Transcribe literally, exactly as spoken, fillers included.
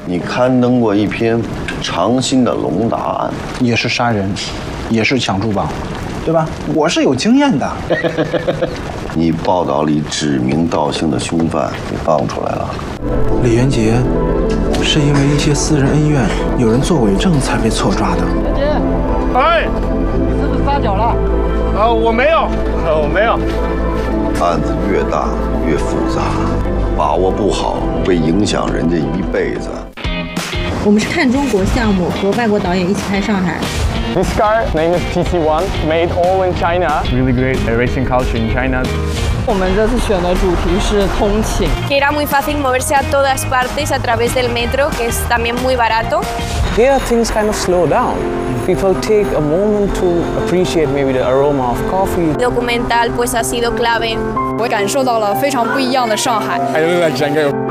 你刊登过一篇长兴的龙达案， 也是杀人，也是抢珠宝，对吧？我是有经验的。 你报道里指名道姓的凶犯给放出来了。 李元杰是因为一些私人恩怨，有人做伪证才被错抓的。 元杰，哎，你是不是撒脚了？啊，我没有，呃，我没有。 案子越大越复杂，把握不好会影响人家一辈子。 我们是看中国项目，和外国导演一起拍上海。 This car name is T C one, made all in China. Really great racing culture in China. 我们这次选的主题是通勤。 Que era muy fácil moverse a todas partes a través del metro, que es también muy barato. Here things kind of slow down. People take a moment to appreciate maybe the aroma of coffee. El documental pues ha sido clave. 我感受到了非常不一样的上海。 I really like Shanghai.